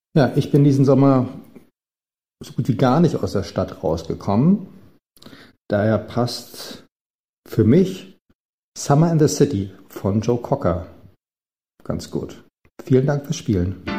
Ja, ich bin diesen Sommer so gut wie gar nicht aus der Stadt rausgekommen. Daher passt für mich Summer in the City von Joe Cocker ganz gut. Vielen Dank fürs Spielen.